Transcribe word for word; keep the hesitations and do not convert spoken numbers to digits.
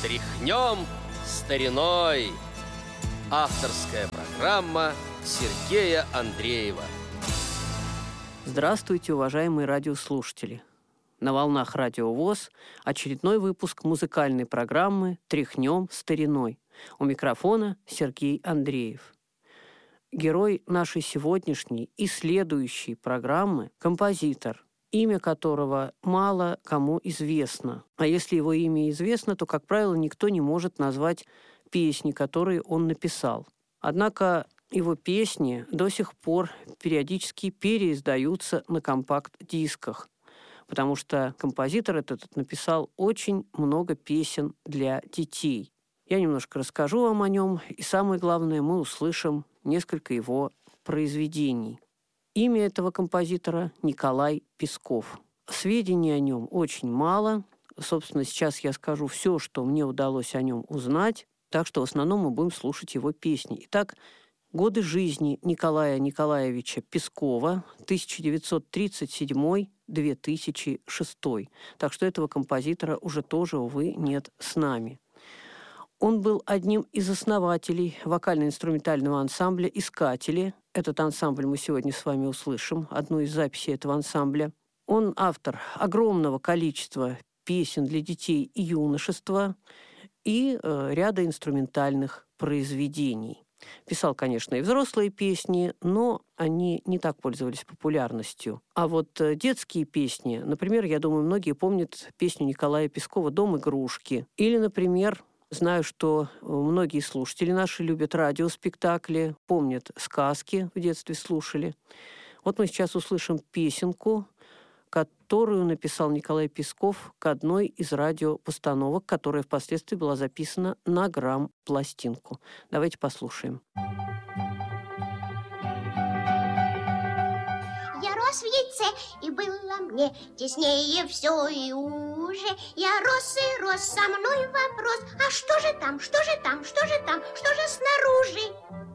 Тряхнем стариной. Авторская программа Сергея Андреева. Здравствуйте, уважаемые радиослушатели! На волнах Радио ВОС очередной выпуск музыкальной программы «Тряхнем стариной». У микрофона Сергей Андреев. Герой нашей сегодняшней и следующей программы – композитор, имя которого мало кому известно. А если его имя известно, то, как правило, никто не может назвать песни, которые он написал. Однако его песни до сих пор периодически переиздаются на компакт-дисках, потому что композитор этот написал очень много песен для детей. Я немножко расскажу вам о нем, и самое главное, мы услышим несколько его произведений. Имя этого композитора – Николай Песков. Сведений о нем очень мало. Собственно, сейчас я скажу все, что мне удалось о нем узнать, так что в основном мы будем слушать его песни. Итак, годы жизни Николая Николаевича Пескова тысяча девятьсот тридцать седьмой — две тысячи шестой. Так что этого композитора уже тоже, увы, нет с нами. Он был одним из основателей вокально-инструментального ансамбля «Искатели». Этот ансамбль мы сегодня с вами услышим, одну из записей этого ансамбля. Он автор огромного количества песен для детей и юношества и э, ряда инструментальных произведений. Писал, конечно, и взрослые песни, но они не так пользовались популярностью. А вот э, детские песни, например, я думаю, многие помнят песню Николая Пескова «Дом игрушки». Или, например, знаю, что многие слушатели наши любят радиоспектакли, помнят сказки, в детстве слушали. Вот мы сейчас услышим песенку, которую написал Николай Песков к одной из радиопостановок, которая впоследствии была записана на грамм-пластинку. Давайте послушаем. Я рос в яйце, и было мне теснее все и уже. Я рос и рос, со мной вопрос: а что же там, что же там, что же там, что же снаружи?